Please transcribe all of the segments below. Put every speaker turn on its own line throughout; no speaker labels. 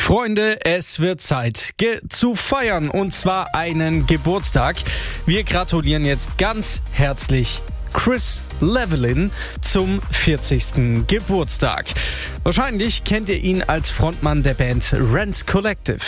Freunde, es wird Zeit zu feiern, und zwar einen Geburtstag. Wir gratulieren jetzt ganz herzlich Chris Levellin zum 40. Geburtstag. Wahrscheinlich kennt ihr ihn als Frontmann der Band Rent Collective.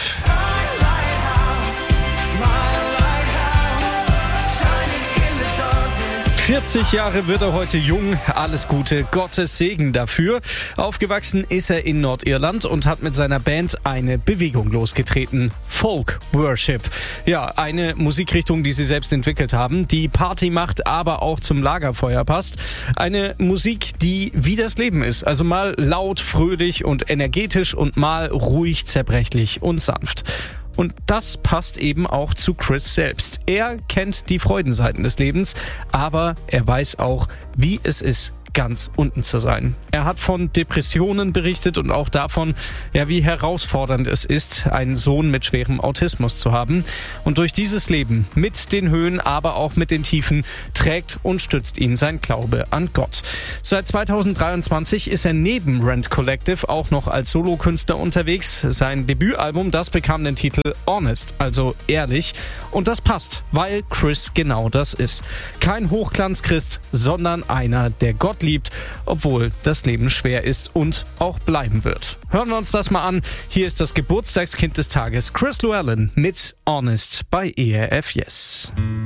40 Jahre wird er heute jung, alles Gute, Gottes Segen dafür. Aufgewachsen ist er in Nordirland und hat mit seiner Band eine Bewegung losgetreten, Folk Worship. Ja, eine Musikrichtung, die sie selbst entwickelt haben, die Party macht, aber auch zum Lagerfeuer passt. Eine Musik, die wie das Leben ist, also mal laut, fröhlich und energetisch und mal ruhig, zerbrechlich und sanft. Und das passt eben auch zu Chris selbst. Er kennt die Freudenseiten des Lebens, aber er weiß auch, wie es ist, ganz unten zu sein. Er hat von Depressionen berichtet und auch davon, wie herausfordernd es ist, einen Sohn mit schwerem Autismus zu haben. Und durch dieses Leben, mit den Höhen, aber auch mit den Tiefen, trägt und stützt ihn sein Glaube an Gott. Seit 2023 ist er neben Rent Collective auch noch als Solokünstler unterwegs. Sein Debütalbum, das bekam den Titel Honest, also ehrlich. Und das passt, weil Chris genau das ist. Kein Hochglanzchrist, sondern einer, der Gott liebt, obwohl das Leben schwer ist und auch bleiben wird. Hören wir uns das mal an. Hier ist das Geburtstagskind des Tages, Chris Levellin mit Honest bei ERF Yes.